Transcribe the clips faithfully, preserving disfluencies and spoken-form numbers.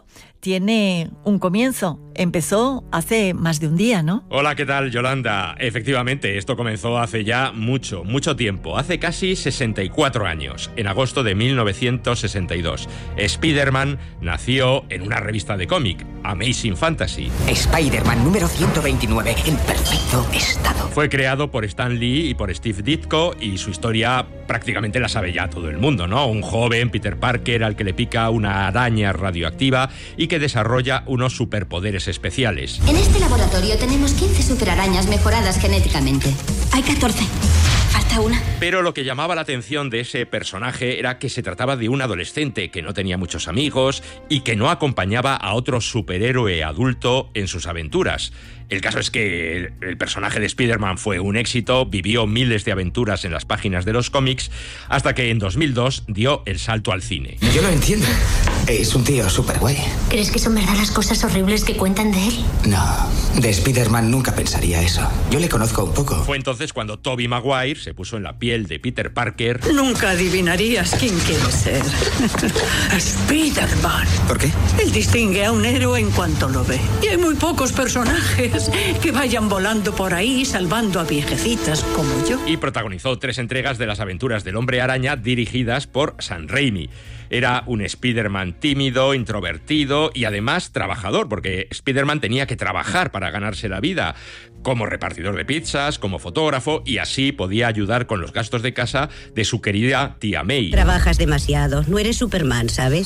todo tiene un comienzo. Empezó hace más de un día, ¿no? Hola, ¿qué tal, Yolanda? Efectivamente, esto comenzó hace ya mucho, mucho tiempo. Hace casi sesenta y cuatro años, en agosto de mil novecientos sesenta y dos. Spider-Man nació en una revista de cómic, Amazing Fantasy. Spider-Man número ciento veintinueve, en perfecto estado. Fue creado por Stan Lee y por Steve Ditko, y su historia prácticamente la sabe ya todo el mundo, ¿no? Un joven, Peter Parker, al que le pica una araña radioactiva y que desarrolla unos superpoderes especiales. En este laboratorio tenemos quince superarañas mejoradas genéticamente. Hay catorce. Falta una. Pero lo que llamaba la atención de ese personaje era que se trataba de un adolescente que no tenía muchos amigos y que no acompañaba a otro superhéroe adulto en sus aventuras. El caso es que el, el personaje de Spider-Man fue un éxito, vivió miles de aventuras en las páginas de los cómics, hasta que en dos mil dos dio el salto al cine. Yo lo entiendo. Es un tío súper guay. ¿Crees que son verdad las cosas horribles que cuentan de él? No, de Spider-Man nunca pensaría eso. Yo le conozco un poco. Fue entonces cuando Tobey Maguire se puso en la piel de Peter Parker. Nunca adivinarías quién quiere ser. Spider-Man. ¿Por qué? Él distingue a un héroe en cuanto lo ve. Y hay muy pocos personajes que vayan volando por ahí salvando a viejecitas como yo. Y protagonizó tres entregas de las aventuras del Hombre Araña dirigidas por Sam Raimi. Era un Spider-Man tímido, introvertido y además trabajador, porque Spider-Man tenía que trabajar para ganarse la vida, como repartidor de pizzas, como fotógrafo, y así podía ayudar con los gastos de casa de su querida tía May. Trabajas demasiado, no eres Superman, ¿sabes?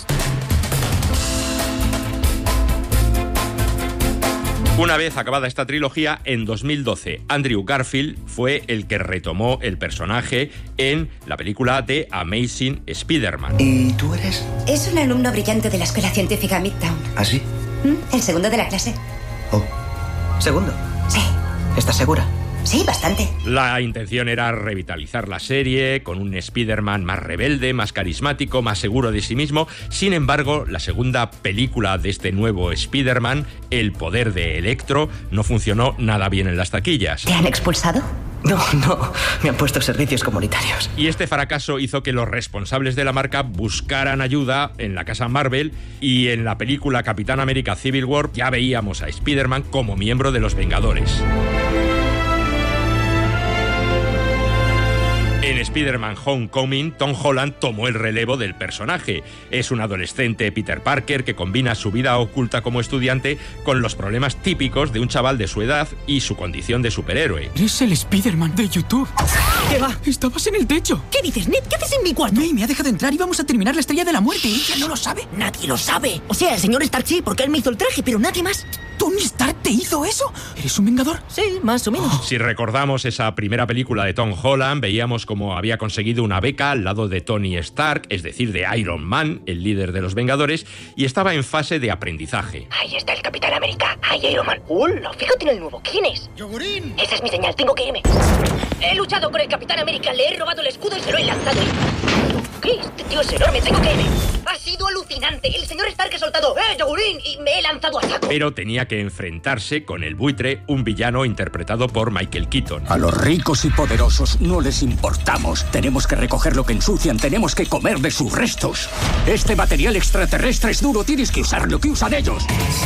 Una vez acabada esta trilogía, en dos mil doce, Andrew Garfield fue el que retomó el personaje en la película de Amazing Spider-Man. ¿Y tú eres? Es un alumno brillante de la Escuela Científica Midtown. ¿Ah, sí? ¿Mm? El segundo de la clase. Oh. ¿Segundo? Sí. ¿Estás segura? Sí, bastante. La intención era revitalizar la serie con un Spider-Man más rebelde, más carismático, más seguro de sí mismo. Sin embargo, la segunda película de este nuevo Spider-Man, El poder de Electro, no funcionó nada bien en las taquillas. ¿Te han expulsado? No, no. Me han puesto servicios comunitarios. Y este fracaso hizo que los responsables de la marca buscaran ayuda en la casa Marvel, y en la película Capitán América Civil War ya veíamos a Spider-Man como miembro de los Vengadores. En Spider-Man Homecoming, Tom Holland tomó el relevo del personaje. Es un adolescente Peter Parker que combina su vida oculta como estudiante con los problemas típicos de un chaval de su edad y su condición de superhéroe. Eres el Spider-Man de YouTube. ¿Qué va? Estabas en el techo. ¿Qué dices, Ned? ¿Qué haces en mi cuarto? May me ha dejado entrar y vamos a terminar la Estrella de la Muerte. ¿Ella no lo sabe? Nadie lo sabe. O sea, el señor Stark sí, porque él me hizo el traje, pero nadie más. ¿Tony Stark te hizo eso? ¿Eres un vengador? Sí, más o menos. Si recordamos esa primera película de Tom Holland, veíamos cómo había conseguido una beca al lado de Tony Stark, es decir, de Iron Man, el líder de los Vengadores, y estaba en fase de aprendizaje. Ahí está el Capitán América. Ahí Iron Man. ¡Hola! Fíjate en el nuevo. ¿Quién es? ¡Yogurín! Esa es mi señal. Tengo que irme. He luchado con el Capitán América. Le he robado el escudo y se lo he lanzado. ¿Qué? Este tío es enorme. Tengo que irme. Ha sido alucinante. El señor Stark ha soltado ¡Eh, Yogurín! Y me he lanzado a saco. Pero tenía que enfrentarse con el Buitre, un villano interpretado por Michael Keaton. A los ricos y poderosos no les importamos. Tenemos que recoger lo que ensucian, tenemos que comer de sus restos. Este material extraterrestre es duro, tienes que usar lo que usan ellos.